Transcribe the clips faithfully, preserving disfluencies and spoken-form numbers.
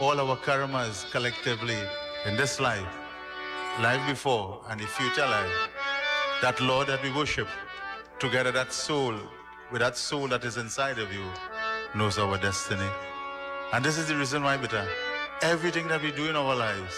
all our karmas collectively in this life, life before, and the future life. That Lord that we worship, together that soul, with that soul that is inside of you, knows our destiny. And this is the reason why, Beta, everything that we do in our lives,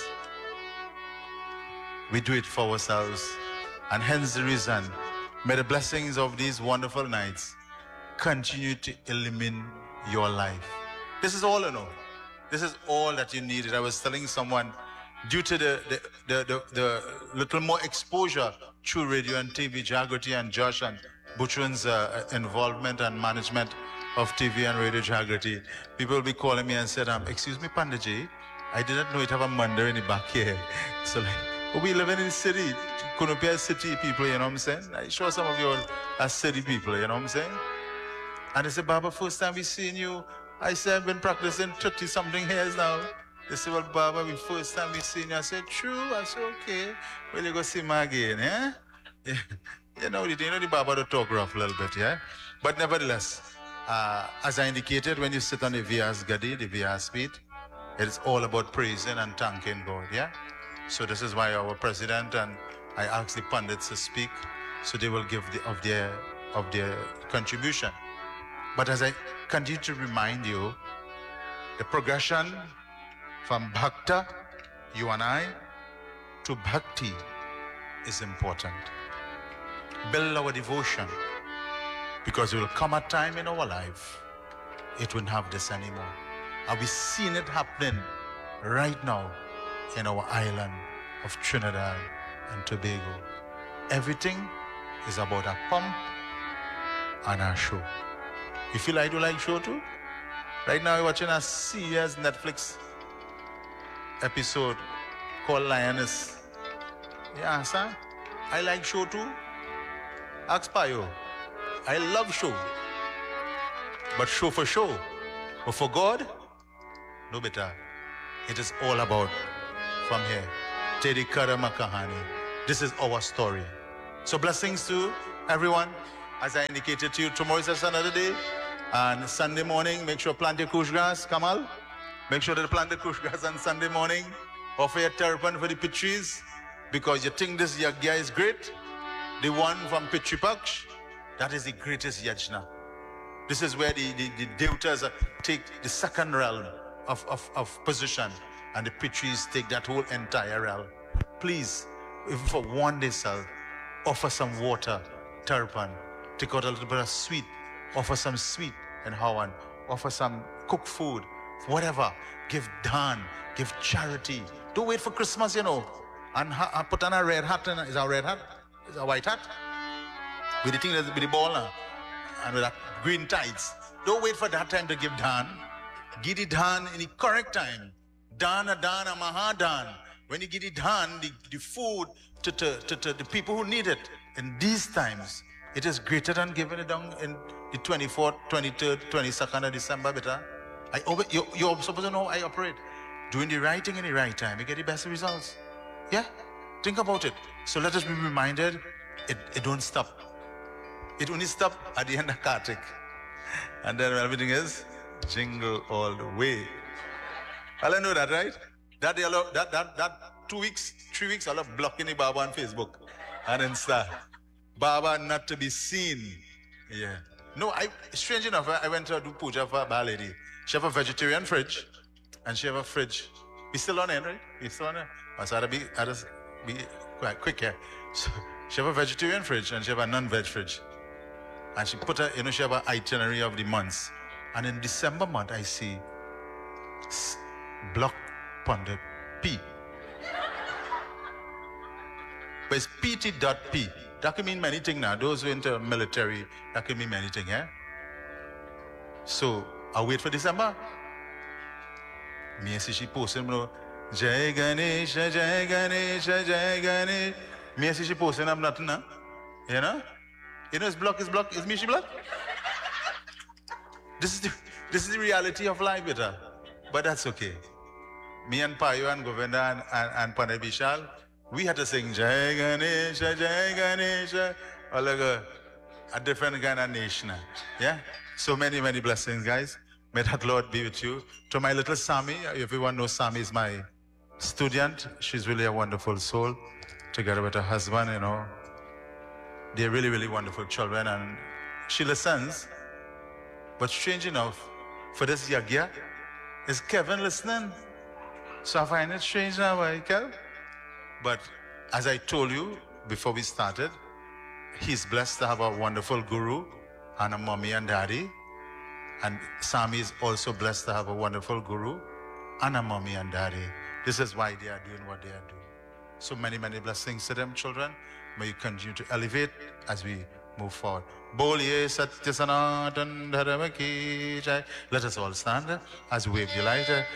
we do it for ourselves. And hence the reason, may the blessings of these wonderful nights continue to illumine your life. This is all I know. This is all that you needed. I was telling someone, due to the, the, the, the, the little more exposure through radio and T V, Jagrati and Josh and Butchun's uh, involvement and management of T V and radio Jagrati, people will be calling me and said, um, excuse me, Pandaji, I didn't know it have a mandar in the back here. So like, but we live in the city, Kunupia city people, you know what I'm saying? I sure some of you are city people, you know what I'm saying? And they said, Baba, first time we seen you, I said, I've been practicing thirty something years now. They said, well, Baba, we first time we seen you. I said, true. I said, okay. Well, you go see me again, eh? Yeah. You know, the, you know the Baba to talk rough a little bit, yeah? But nevertheless, uh, as I indicated, when you sit on the V S Gadi, the V S feet, it is all about praising and thanking God, yeah? So this is why our president and I asked the pundits to speak, so they will give the, of their of their contribution. But as I continue to remind you, the progression from Bhakta, you and I, to Bhakti is important. Build our devotion, because there will come a time in our life, it won't have this anymore. And we've seen it happening right now in our island of Trinidad and Tobago. Everything is about a pump and a show. You feel I do like show too? Right now you're watching a serious Netflix episode called Lioness. Yeah, sir. I like show too. Ask Payo. I love show. But show for show. But for God, no better. It is all about from here. Teddy Karamakahani. This is our story. So blessings to everyone. As I indicated to you, tomorrow is just another day. And Sunday morning, make sure plant your kush grass, Kamal. Make sure that you plant the kush grass on Sunday morning. Offer your terpen for the pit trees, because you think this yagya is great. The one from Pitri Paksh, that is the greatest yajna. This is where the, the, the devatas take the second realm of, of, of position, and the pit trees take that whole entire realm. Please, even for one day, sir, offer some water, terpen, take out a little bit of sweet, offer some sweet and hawan, offer some cooked food, whatever. Give dan, give charity. Don't wait for Christmas, you know. And ha put on a red hat. Is a red hat? Is a white hat? With the thing that's with the ball now. And with that green tights. Don't wait for that time to give dan. Give the dan in the correct time. Dan a dan a maha dan. When you give the dan, the, the food to, to, to, to the people who need it. In these times, it is greater than giving it down in the twenty-fourth, twenty-third, twenty-second of December, better. I, you, you're supposed to know how I operate. Doing the right thing in the right time, you get the best results. Yeah? Think about it. So let us be reminded, it, it don't stop. It only stop at the end of Kartik. And then everything is jingle all the way. Well, I know that, right? That, that, that, that two weeks, three weeks, I love blocking the Baba on Facebook and Insta. Baba not to be seen. Yeah. No, I, strange enough, I went to do puja for a bar lady. She have a vegetarian fridge, and she have a fridge. We still on it, right? We still on it. I said, I'd be, I'd just be quite quick here. So she have a vegetarian fridge, and she have a non-veg fridge. And she put a, you know, she have an itinerary of the months. And in December month, I see block ponder P. But it's P T dot P. That can mean many things now. Those who enter military, that can mean many things, yeah? So, I'll wait for December. Me see she posting, bro. Jai Ganesha, Jai Ganesha, Jai Ganesha. Me see she posting, I'm not, nah. You know? You know, it's block, it's block, it's me she block. This is the, this is the reality of life, better. But that's okay. Me and Payo and Govinda and, and, and Panay Bishal, we had to sing Jai Ganesha, Jai Ganesha, or like a, a different kind of nation. Yeah? So many, many blessings, guys. May that Lord be with you. To my little Sammy, everyone knows Sammy is my student. She's really a wonderful soul, together with her husband, you know. They're really, really wonderful children, and she listens. But strange enough, for this Yagya, is Kevin listening? So I find it strange now, right, Kev? But as I told you before we started, he's blessed to have a wonderful guru and a mommy and daddy. And Sammy is also blessed to have a wonderful guru and a mommy and daddy. This is why they are doing what they are doing. So many, many blessings to them, children. May you continue to elevate as we move forward. Boliye Satya Sanatan Dharma Ki Jai. Let us all stand as we wave the light.